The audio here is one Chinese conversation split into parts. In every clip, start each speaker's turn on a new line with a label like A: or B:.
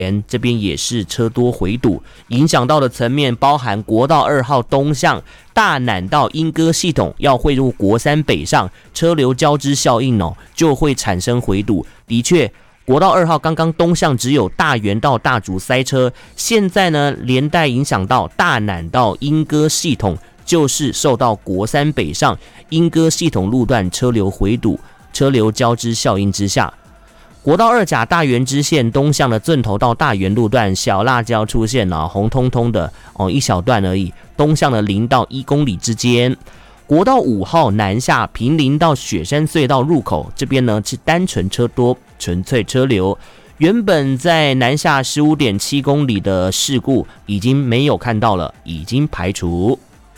A: 这边也是车多回堵，影响到的层面包含国道2号东向大湳到莺歌系统要汇入国三北上，车流交织效应就会产生回堵。的确，国道2号刚刚东向只有大园到大竹塞车，现在呢连带影响到大湳到莺歌系统，就是受到国三北上莺歌系统路段车流回堵、车流交织效应之下。国道2甲大园支线东向的圳头到大园路段小辣椒出现了，红彤彤的一小段而已，东向的0到1公里之间。国道5号南下坪林到雪山隧道入口这边呢是单纯车多，纯粹车流。原本在南下 15.7 公里的事故已经没有看到了，已经排除。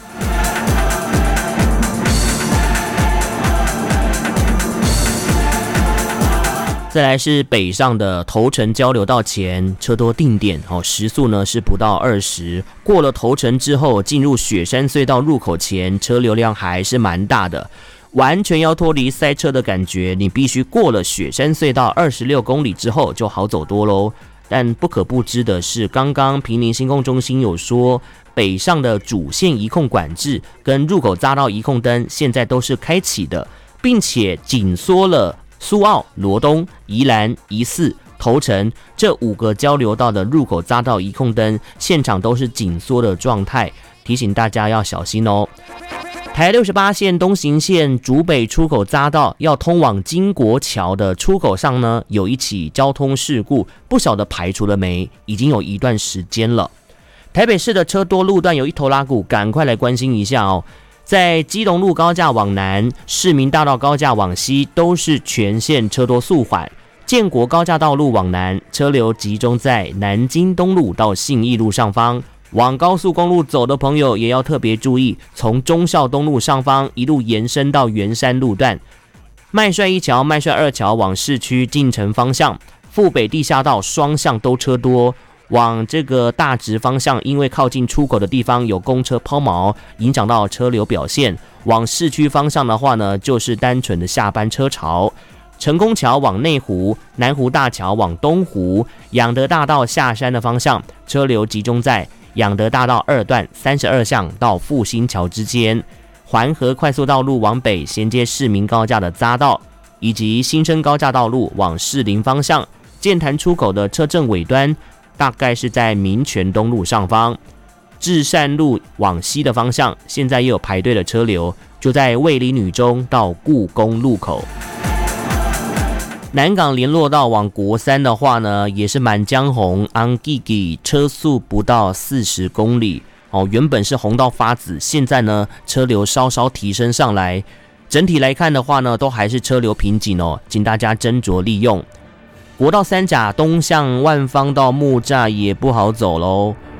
A: 再来是北上的头城交流道前车多定点，时速呢是不到20，过了头城之后进入雪山隧道入口前车流量还是蛮大的，完全要脱离塞车的感觉，你必须过了雪山隧道26公里之后就好走多咯。但不可不知的是，刚刚坪林新控中心有说，北上的主线移控管制跟入口匝道移控灯现在都是开启的，并且紧缩了苏澳、罗东、宜兰、宜四、头城这5个交流道的入口匝道移控灯，现场都是紧缩的状态，提醒大家要小心哦。台68线东行线竹北出口匝道要通往金国桥的出口上呢，有一起交通事故，不晓得排除了没，已经有一段时间了。台北市的车多路段有一头拉骨，赶快来关心一下哦。在基隆路高架往南、市民大道高架往西都是全线车多速缓，建国高架道路往南车流集中在南京东路到信义路上方，往高速公路走的朋友也要特别注意，从忠孝东路上方一路延伸到圆山路段，麦帅一桥、麦帅2桥往市区进城方向，富北地下道双向都车多。往这个大直方向，因为靠近出口的地方有公车抛锚，影响到车流表现。往市区方向的话呢，就是单纯的下班车潮。成功桥往内湖，南湖大桥往东湖，仰德大道下山的方向，车流集中在仰德大道2段32巷到复兴桥之间。环河快速道路往北衔接市民高架的匝道，以及新生高架道路往士林方向，剑潭出口的车阵尾端大概是在民权东路上方，至善路往西的方向，现在也有排队的车流，就在卫理女中到故宫路口。南港联络道往国三的话呢，也是满江红安吉吉，车速不到40公里原本是红到发紫，现在呢车流稍稍提升上来，整体来看的话呢，都还是车流瓶颈请大家斟酌利用。国道3甲东向万方到木栅也不好走咯，